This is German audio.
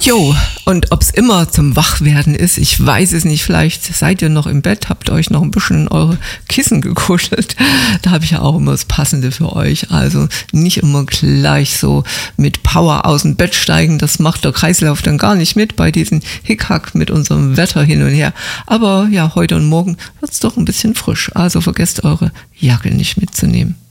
Jo, und ob's immer zum Wachwerden ist, ich weiß es nicht, vielleicht seid ihr noch im Bett, habt euch noch ein bisschen in eure Kissen gekuschelt. Da habe ich ja auch immer das Passende für euch. Also nicht immer gleich so mit Power aus dem Bett steigen, das macht der Kreislauf dann gar nicht mit bei diesem Hickhack mit unserem Wetter hin und her. Aber ja, heute und morgen wird's doch ein bisschen frisch, also vergesst eure Jacke nicht mitzunehmen.